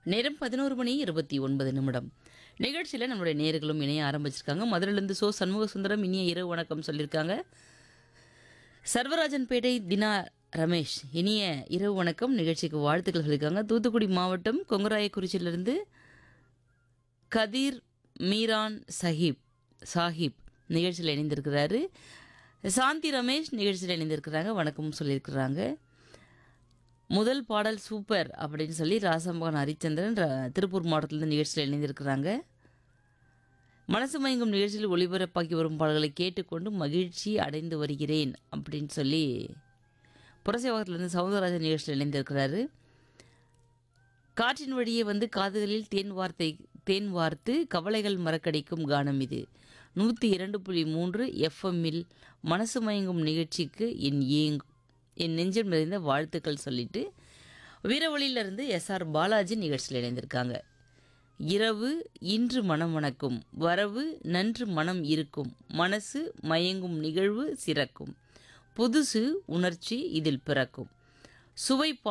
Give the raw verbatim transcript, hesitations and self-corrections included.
நேரம் பதினொரு மணி இருபத்தி ஒன்பது நிமிடம். நிகழ்ச்சியில் நம்மளுடைய நேயர்களும் இணைய ஆரம்பிச்சிருக்காங்க. மதுரையிலிருந்து சோ சண்முக சுந்தரம் இனிய இரவு வணக்கம் சொல்லியிருக்காங்க. சர்வராஜன்பேட்டை தினா ரமேஷ் இனிய இரவு வணக்கம், நிகழ்ச்சிக்கு வாழ்த்துக்கள் சொல்லியிருக்காங்க. தூத்துக்குடி மாவட்டம் கொங்கராயக்குறிச்சியிலிருந்து கதீர் மீரான் சஹிப் சாஹிப் நிகழ்ச்சியில் இணைந்திருக்கிறாரு. சாந்தி ரமேஷ் நிகழ்ச்சியில் இணைந்திருக்கிறாங்க, வணக்கம் சொல்லியிருக்கிறாங்க. முதல் பாடல் சூப்பர் அப்படின்னு சொல்லி ராசமோகன் ஹரிச்சந்திரன் ர- திருப்பூர் மாவட்டத்திலிருந்து நிகழ்ச்சியில் இணைந்திருக்கிறாங்க. மனசு மயங்கும் நிகழ்ச்சியில் ஒளிபரப்பாக்கி வரும் பாடல்களை கேட்டுக்கொண்டு மகிழ்ச்சி அடைந்து வருகிறேன் அப்படின்னு சொல்லி புரசேவகத்திலிருந்து சவுந்தரராஜன் நிகழ்ச்சியில் இணைந்திருக்கிறாரு. காற்றின் வழியே வந்து காதுகளில் தேன் வார்த்தை தேன் வார்த்து கவலைகள் மறக்கடிக்கும் கானம் இது. நூற்றி இரண்டு புள்ளி மூன்று எஃப்எம்மில் மனசு மயங்கும் நிகழ்ச்சிக்கு என் ஏங் என் நெஞ்சம் நிறைந்த வாழ்த்துக்கள் சொல்லிட்டு வீரவழியிலிருந்து எஸ்ஆர் பாலாஜி நிகழ்ச்சியில் இணைந்திருக்காங்க. இரவு இன்று மனம் மணக்கும், வரவு நன்று மனம் இருக்கும், மனசு மயங்கும் நிகழ்வு சிறக்கும், புதுசு உணர்ச்சி இதில் பிறக்கும், சுவை